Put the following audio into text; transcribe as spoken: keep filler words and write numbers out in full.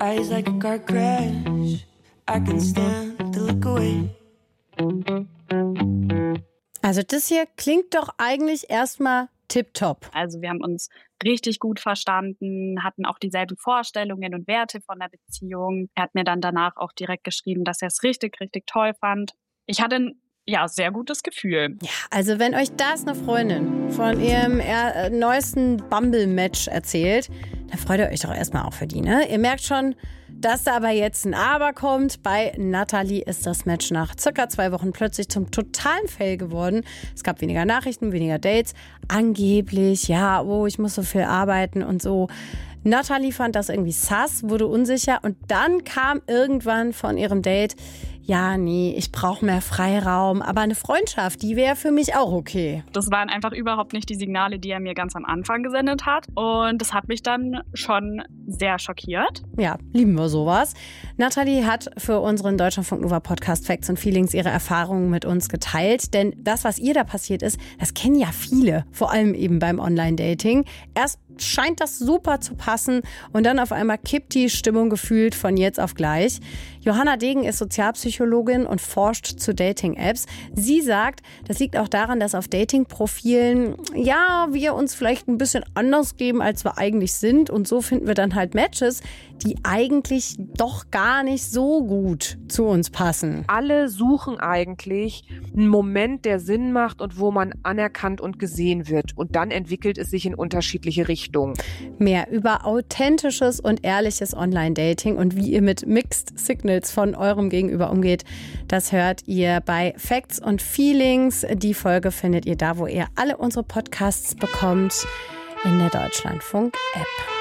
eyes like a car crash. I can stand the look away. Also das hier klingt doch eigentlich erstmal tipptopp. Also wir haben uns richtig gut verstanden, hatten auch dieselben Vorstellungen und Werte von der Beziehung. Er hat mir dann danach auch direkt geschrieben, dass er es richtig, richtig toll fand. Ich hatte ein ja, sehr gutes Gefühl. Ja, also wenn euch das eine Freundin von ihrem äh, neuesten Bumble-Match erzählt, dann freut ihr euch doch erstmal auch für die, ne? Ihr merkt schon, dass da aber jetzt ein Aber kommt. Bei Natalie ist das Match nach circa zwei Wochen plötzlich zum totalen Fail geworden. Es gab weniger Nachrichten, weniger Dates. Angeblich, ja, oh, ich muss so viel arbeiten und so. Natalie fand das irgendwie sass, wurde unsicher und dann kam irgendwann von ihrem Date, ja, nee, ich brauche mehr Freiraum, aber eine Freundschaft, die wäre für mich auch okay. Das waren einfach überhaupt nicht die Signale, die er mir ganz am Anfang gesendet hat. Und das hat mich dann schon sehr schockiert. Ja, lieben wir sowas. Natalie hat für unseren Deutschlandfunk Nova Podcast Facts und Feelings ihre Erfahrungen mit uns geteilt. Denn das, was ihr da passiert ist, das kennen ja viele, vor allem eben beim Online-Dating. Erst scheint das super zu passen und dann auf einmal kippt die Stimmung gefühlt von jetzt auf gleich. Johanna Degen ist Sozialpsychologin und forscht zu Dating-Apps. Sie sagt, das liegt auch daran, dass auf Dating-Profilen, ja, wir uns vielleicht ein bisschen anders geben, als wir eigentlich sind. Und so finden wir dann halt Matches, die eigentlich doch gar nicht so gut zu uns passen. Alle suchen eigentlich einen Moment, der Sinn macht und wo man anerkannt und gesehen wird. Und dann entwickelt es sich in unterschiedliche Richtungen. Mehr über authentisches und ehrliches Online-Dating und wie ihr mit Mixed Signals von eurem Gegenüber umgeht, das hört ihr bei Facts und Feelings. Die Folge findet ihr da, wo ihr alle unsere Podcasts bekommt, in der Deutschlandfunk-App.